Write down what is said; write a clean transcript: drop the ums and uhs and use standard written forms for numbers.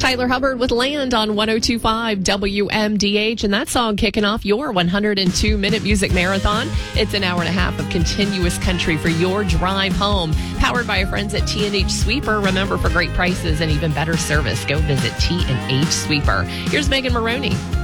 Tyler Hubbard with Land on 102.5 WMDH, and that song kicking off your 102-minute music marathon. It's an hour and a half of continuous country for your drive home. Powered by our friends at T&H Sweeper. Remember, for great prices and even better service, go visit T&H Sweeper. Here's Megan Maroney.